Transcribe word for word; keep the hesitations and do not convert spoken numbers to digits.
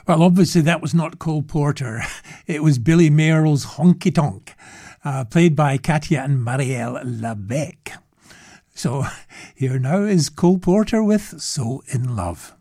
Well, obviously that was not Cole Porter. It was Billy Merrill's Honky Tonk, uh, played by Katia and Marielle Labec. So here now is Cole Porter with So In Love.